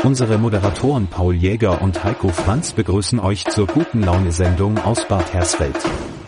Unsere Moderatoren Paul Jäger und Heiko Franz begrüßen euch zur guten Laune-Sendung aus Bad Hersfeld.